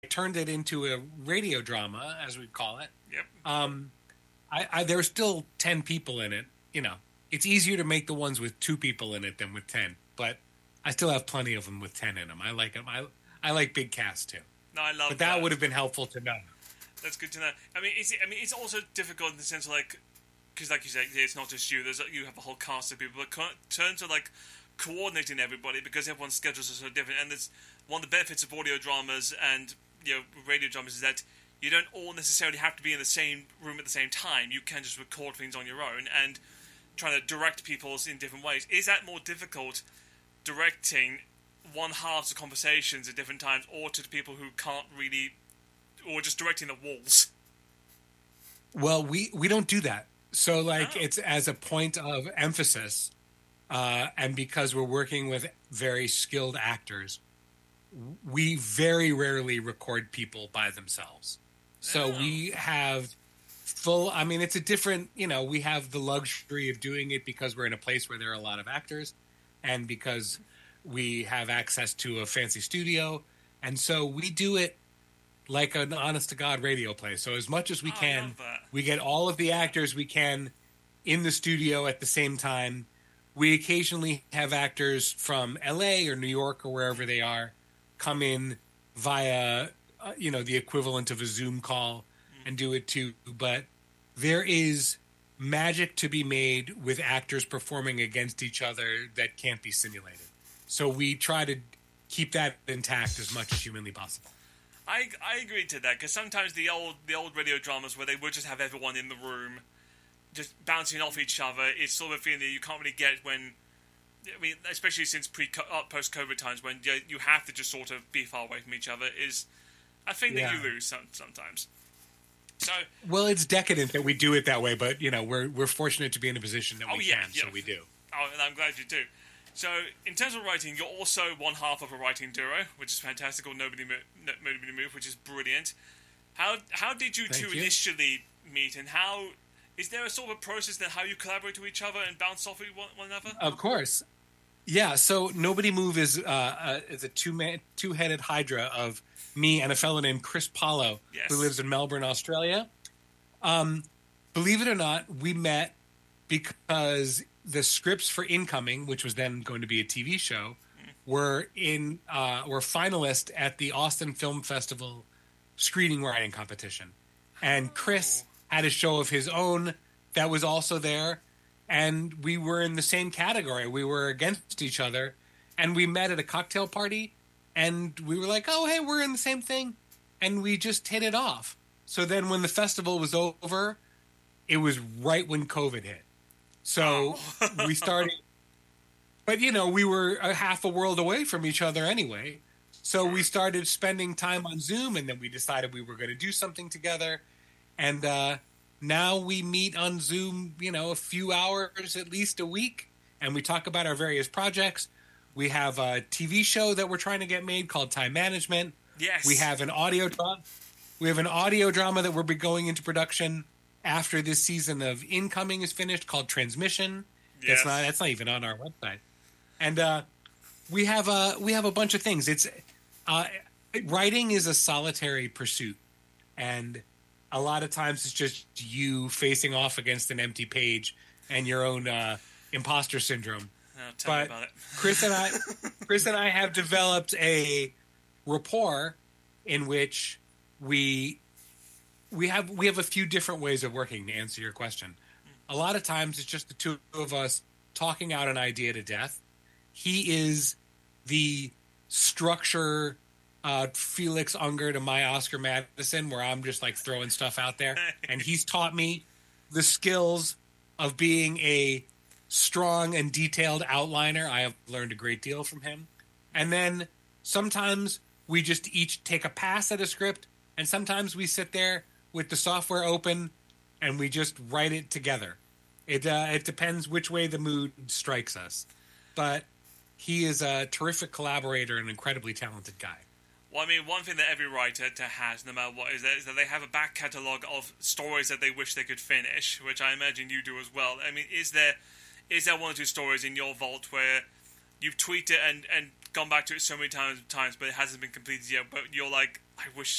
turned it into a radio drama, as we call it, Yep. There's still 10 people in it. You know, it's easier to make the ones with 2 people in it than with 10, but I still have plenty of them with 10 in them. I like them. I like big casts too. No, I love but that would have been helpful to know. That's good to know. I mean, it's also difficult in the sense of, like, because like you said, it's not just you. You have a whole cast of people. But turn to like coordinating everybody because everyone's schedules are so different. And it's one of the benefits of audio dramas and radio dramas is that you don't all necessarily have to be in the same room at the same time. You can just record things on your own and try to direct people in different ways. Is that more difficult directing one half of conversations at different times, or to the people who can't really, or just directing the walls? Well, we don't do that. So, like, it's as a point of emphasis, and because we're working with very skilled actors, we very rarely record people by themselves. So we have I mean, it's a different, we have the luxury of doing it because we're in a place where there are a lot of actors and because we have access to a fancy studio. And so we do it like an honest-to-God radio play. So as much as we can, we get all of the actors we can in the studio at the same time. We occasionally have actors from L.A. or New York or wherever they are come in via, the equivalent of a Zoom call and do it too. But there is magic to be made with actors performing against each other that can't be simulated. So we try to keep that intact as much as humanly possible. I agree to that, because sometimes the old radio dramas where they would just have everyone in the room just bouncing off each other, it's sort of a feeling that you can't really get when, I mean, especially since post-COVID times when you have to just sort of be far away from each other, is a thing that you lose sometimes. So, well, it's decadent that we do it that way, but we're fortunate to be in a position that we can, so we do. Oh, and I'm glad you do. So, in terms of writing, you're also one half of a writing duo, which is fantastic, called Nobody Move, which is brilliant. How did you two initially meet, and how is there a sort of a process that how you collaborate with each other and bounce off one another? Of course, yeah. So, Nobody Move is a two-headed hydra of me and a fellow named Chris Paulo, who lives in Melbourne, Australia. Believe it or not, we met because the scripts for Incoming, which was then going to be a TV show, were finalists at the Austin Film Festival screening writing competition. And Chris had a show of his own that was also there, and we were in the same category. We were against each other, and we met at a cocktail party, and we were like, oh, hey, we're in the same thing. And we just hit it off. So then when the festival was over, it was right when COVID hit. So we started, but we were a half a world away from each other anyway. So we started spending time on Zoom, and then we decided we were going to do something together. And now we meet on Zoom, a few hours, at least a week, and we talk about our various projects. We have a TV show that we're trying to get made called Time Management. Yes. We have an audio drama. We have an audio drama that we'll be going into production after this season of Incoming is finished, called Transmission. Yes. That's not even on our website. And we have a bunch of things. It's writing is a solitary pursuit, and a lot of times it's just you facing off against an empty page and your own imposter syndrome. Tell me about it. Chris and I have developed a rapport in which we have a few different ways of working, to answer your question. A lot of times it's just the two of us talking out an idea to death. He is the structure Felix Unger to my Oscar Madison, where I'm just like throwing stuff out there. And he's taught me the skills of being a strong and detailed outliner. I have learned a great deal from him. And then sometimes we just each take a pass at a script, and sometimes we sit there with the software open and we just write it together. It depends which way the mood strikes us. But he is a terrific collaborator and an incredibly talented guy. Well, I mean, one thing that every writer has, no matter what, is that they have a back catalogue of stories that they wish they could finish, which I imagine you do as well. I mean, is there one or two stories in your vault where you've tweaked it and gone back to it so many times, but it hasn't been completed yet, but you're like, I wish